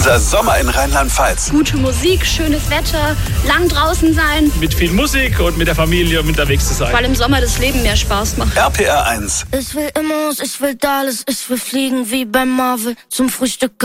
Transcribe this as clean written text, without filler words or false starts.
Unser Sommer in Rheinland-Pfalz. Gute Musik, schönes Wetter, lang draußen sein. Mit viel Musik und mit der Familie unterwegs zu sein. Weil im Sommer das Leben mehr Spaß macht. RPR 1. Ich will Immos, ich will Dallas, ich will fliegen wie bei Marvel zum Frühstück.